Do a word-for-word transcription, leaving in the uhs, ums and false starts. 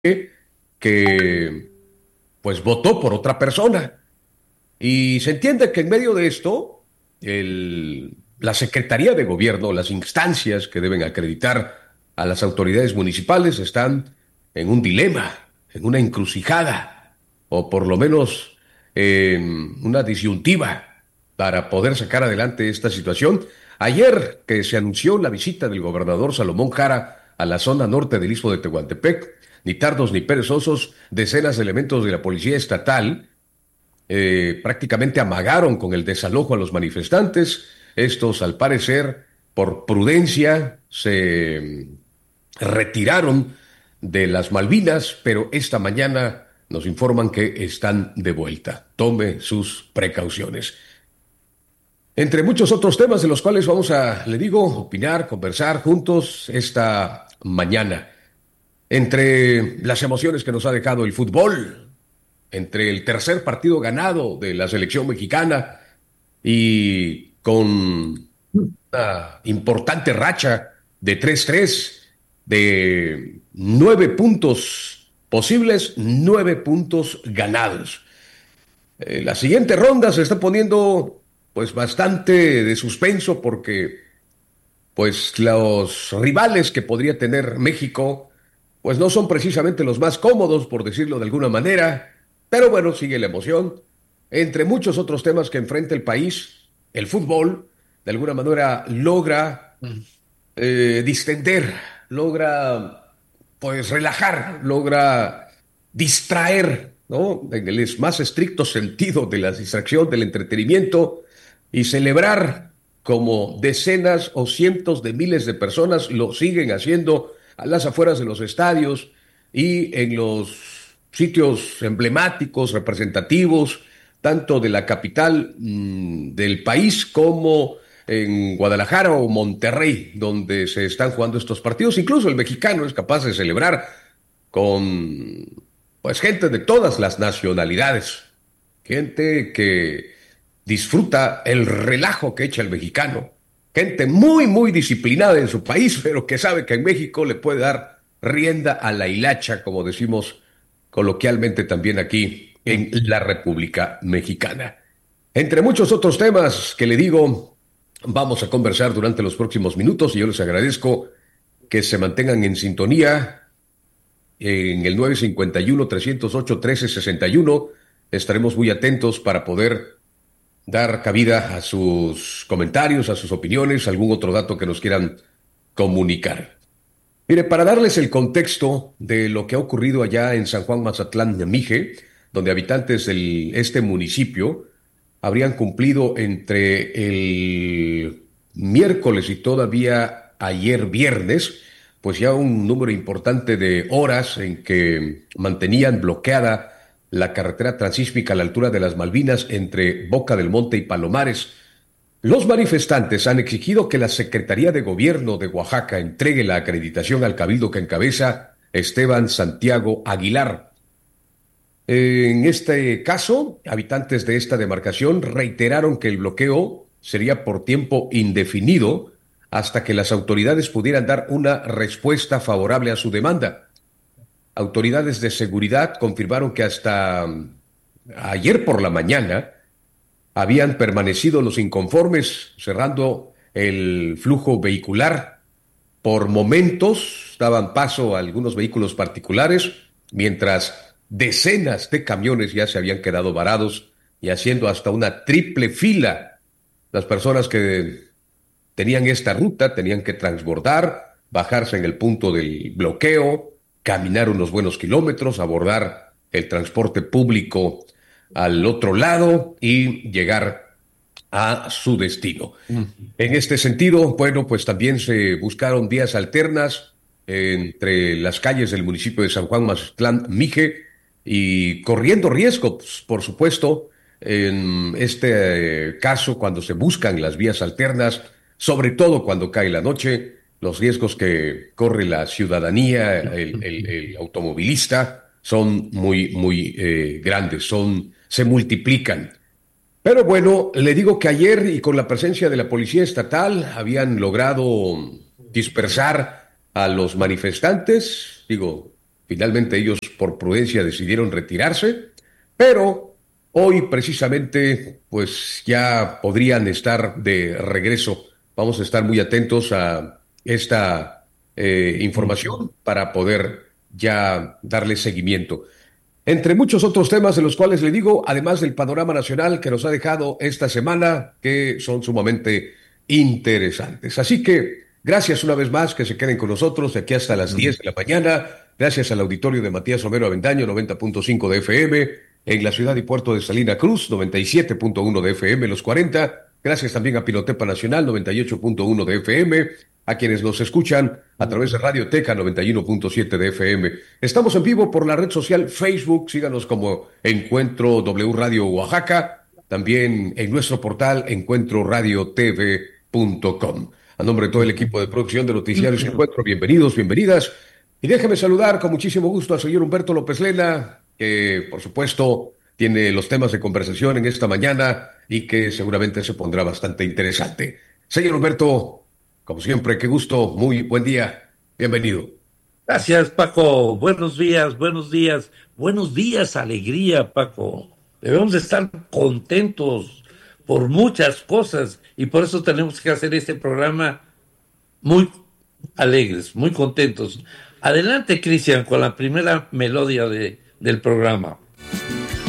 que pues votó por otra persona. Y se entiende que en medio de esto, el, la Secretaría de Gobierno, las instancias que deben acreditar a las autoridades municipales están en un dilema, en una encrucijada, o por lo menos en una disyuntiva para poder sacar adelante esta situación. Ayer que se anunció la visita del gobernador Salomón Jara a la zona norte del Istmo de Tehuantepec, ni tardos ni perezosos, decenas de elementos de la Policía Estatal eh, prácticamente amagaron con el desalojo a los manifestantes. Estos, al parecer, por prudencia, se retiraron de las Malvinas, pero esta mañana nos informan que están de vuelta. Tome sus precauciones. Entre muchos otros temas de los cuales vamos a, le digo, opinar, conversar juntos esta mañana. Entre las emociones que nos ha dejado el fútbol, entre el tercer partido ganado de la selección mexicana y con una importante racha de tres tres, de nueve puntos posibles, nueve puntos ganados. Eh, la siguiente ronda se está poniendo pues bastante de suspenso porque pues los rivales que podría tener México pues no son precisamente los más cómodos, por decirlo de alguna manera, pero bueno, sigue la emoción. Entre muchos otros temas que enfrenta el país, el fútbol de alguna manera logra eh, distender, logra pues relajar, logra distraer, ¿no? En el más estricto sentido de la distracción, del entretenimiento y celebrar como decenas o cientos de miles de personas lo siguen haciendo a las afueras de los estadios y en los sitios emblemáticos, representativos, tanto de la capital mmm, del país como en Guadalajara o Monterrey, donde se están jugando estos partidos. Incluso el mexicano es capaz de celebrar con pues gente de todas las nacionalidades, gente que disfruta el relajo que echa el mexicano, gente muy, muy disciplinada en su país, pero que sabe que en México le puede dar rienda a la hilacha, como decimos coloquialmente también aquí en la República Mexicana. Entre muchos otros temas que le digo, vamos a conversar durante los próximos minutos y yo les agradezco que se mantengan en sintonía en el nueve cinco uno, tres cero ocho, uno tres seis uno. Estaremos muy atentos para poder dar cabida a sus comentarios, a sus opiniones, algún otro dato que nos quieran comunicar. Mire, para darles el contexto de lo que ha ocurrido allá en San Juan Mazatlán, Mije, donde habitantes de este municipio habrían cumplido entre el miércoles y todavía ayer viernes, pues ya un número importante de horas en que mantenían bloqueada la carretera transísmica a la altura de las Malvinas entre Boca del Monte y Palomares. Los manifestantes han exigido que la Secretaría de Gobierno de Oaxaca entregue la acreditación al cabildo que encabeza Esteban Santiago Aguilar. En este caso, habitantes de esta demarcación reiteraron que el bloqueo sería por tiempo indefinido hasta que las autoridades pudieran dar una respuesta favorable a su demanda. Autoridades de seguridad confirmaron que hasta ayer por la mañana habían permanecido los inconformes, cerrando el flujo vehicular. Por momentos daban paso a algunos vehículos particulares, mientras decenas de camiones ya se habían quedado varados y haciendo hasta una triple fila. Las personas que tenían esta ruta tenían que transbordar, bajarse en el punto del bloqueo, caminar unos buenos kilómetros, abordar el transporte público al otro lado y llegar a su destino. Uh-huh. En este sentido, bueno, pues también se buscaron vías alternas entre las calles del municipio de San Juan Mazatlán, Mije, y corriendo riesgo, pues, por supuesto, en este eh, caso, cuando se buscan las vías alternas, sobre todo cuando cae la noche, los riesgos que corre la ciudadanía, el, el, el automovilista, son muy, muy eh, grandes, son, se multiplican. Pero bueno, le digo que ayer y con la presencia de la Policía Estatal habían logrado dispersar a los manifestantes, digo, Finalmente ellos por prudencia decidieron retirarse, pero hoy precisamente pues ya podrían estar de regreso. Vamos a estar muy atentos a esta eh, información para poder ya darle seguimiento. Entre muchos otros temas de los cuales le digo, además del panorama nacional que nos ha dejado esta semana, que son sumamente interesantes. Así que gracias una vez más, que se queden con nosotros de aquí hasta las diez de la mañana. Gracias al auditorio de Matías Romero Avendaño, noventa punto cinco de F M, en la ciudad y puerto de Salina Cruz, noventa y siete punto uno de F M, los cuarenta. Gracias también a Pinotepa Nacional, noventa y ocho punto uno de F M, a quienes nos escuchan a través de Radio Teca noventa y uno punto siete de F M. Estamos en vivo por la red social Facebook, síganos como Encuentro W Radio Oaxaca, también en nuestro portal encuentro radio t v punto com. A nombre de todo el equipo de producción de Noticiarios Encuentro, bienvenidos, bienvenidas. Y déjeme saludar con muchísimo gusto al señor Humberto López Lena, que por supuesto tiene los temas de conversación en esta mañana y que seguramente se pondrá bastante interesante. Señor Humberto, como siempre, qué gusto, muy buen día, bienvenido. Gracias, Paco. Buenos días, buenos días, buenos días, alegría, Paco. Debemos de estar contentos por muchas cosas y por eso tenemos que hacer este programa muy alegres, muy contentos. Adelante, Cristian, con la primera melodía de, del programa.